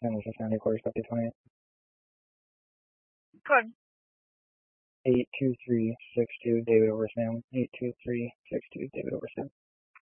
San Jose County Quarters up to 20. Good. 82362 David over Sam. 82362 David over Sam.